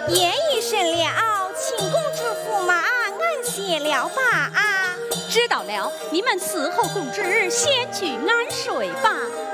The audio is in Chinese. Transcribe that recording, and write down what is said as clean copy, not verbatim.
夜已深了，请公主驸马安歇了吧。 知道了，你们伺候公主先去安睡吧。